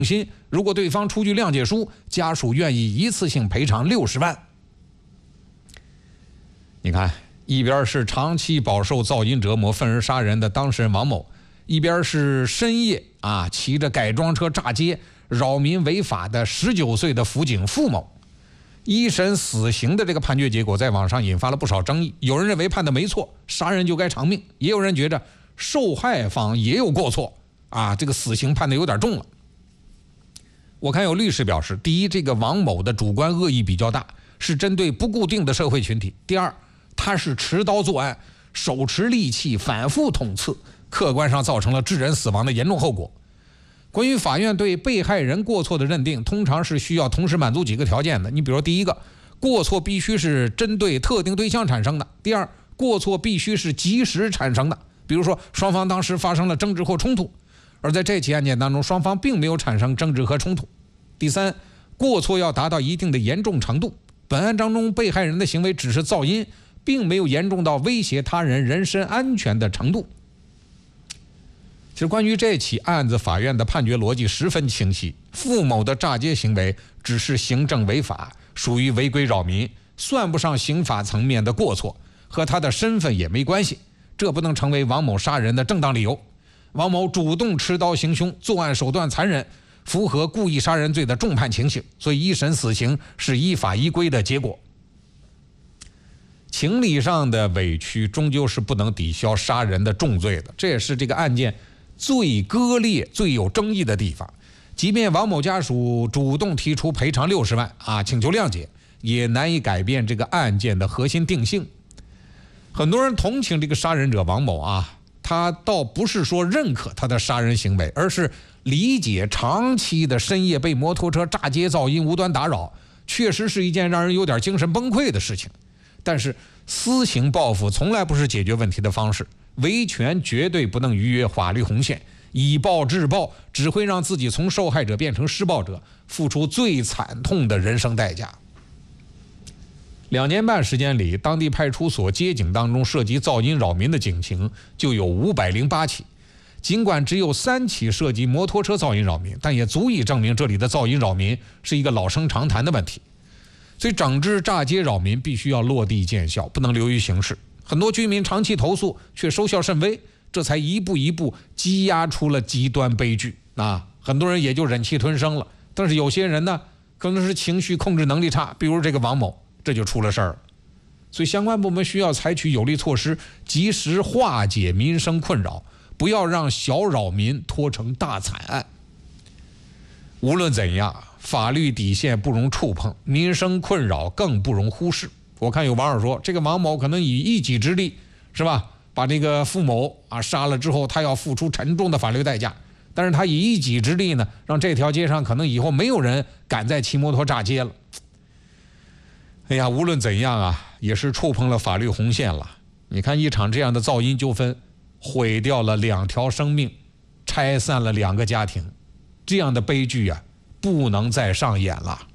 薪，如果对方出具谅解书，家属愿意一次性赔偿60万。你看，一边是长期饱受噪音折磨、愤而杀人的当事人王某，一边是深夜骑着改装车炸街扰民违法的19岁的辅警付某。一审死刑的这个判决结果在网上引发了不少争议，有人认为判的没错，杀人就该偿命，也有人觉着受害方也有过错这个死刑判的有点重了。我看有律师表示，第一，这个王某的主观恶意比较大，是针对不固定的社会群体；第二，他是持刀作案，手持利器反复捅刺，客观上造成了致人死亡的严重后果。关于法院对被害人过错的认定，通常是需要同时满足几个条件的。你比如第一个，过错必须是针对特定对象产生的；第二，过错必须是及时产生的，比如说双方当时发生了争执或冲突，而在这起案件当中，双方并没有产生争执和冲突。第三，过错要达到一定的严重程度，本案当中被害人的行为只是噪音，并没有严重到威胁他人人身安全的程度。其实关于这起案子，法院的判决逻辑十分清晰，付某的炸街行为只是行政违法，属于违规扰民，算不上刑法层面的过错，和他的身份也没关系，这不能成为王某杀人的正当理由。王某主动持刀行凶，作案手段残忍，符合故意杀人罪的重判情形，所以一审死刑是依法依规的结果。情理上的委屈终究是不能抵消杀人的重罪的，这也是这个案件最割裂、最有争议的地方。即便王某家属主动提出赔偿60万请求谅解，也难以改变这个案件的核心定性。很多人同情这个杀人者王某他倒不是说认可他的杀人行为，而是理解长期的深夜被摩托车炸街噪音无端打扰，确实是一件让人有点精神崩溃的事情。但是私刑报复从来不是解决问题的方式，维权绝对不能逾越法律红线，以暴制暴只会让自己从受害者变成施暴者，付出最惨痛的人生代价。2年半时间里，当地派出所接警当中涉及噪音扰民的警情就有508起，尽管只有3起涉及摩托车噪音扰民，但也足以证明这里的噪音扰民是一个老生常谈的问题。所以整治炸街扰民必须要落地见效，不能流于形式。很多居民长期投诉却收效甚微，这才一步一步积压出了极端悲剧很多人也就忍气吞声了。但是有些人呢，可能是情绪控制能力差，比如这个王某，这就出了事儿了。所以相关部门需要采取有力措施，及时化解民生困扰，不要让小扰民拖成大惨案。无论怎样，法律底线不容触碰，民生困扰更不容忽视。我看有网友说，这个王某可能以一己之力是吧，把这个付某杀了之后，他要付出沉重的法律代价，但是他以一己之力呢，让这条街上可能以后没有人敢再骑摩托炸街了。哎呀，无论怎样也是触碰了法律红线了。你看，一场这样的噪音纠纷，毁掉了2条生命，拆散了2个家庭，这样的悲剧不能再上演了。